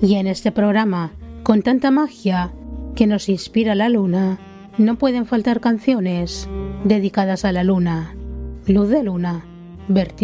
Y en este programa, con tanta magia que nos inspira la luna, no pueden faltar canciones dedicadas a la luna. Luz de luna, vertido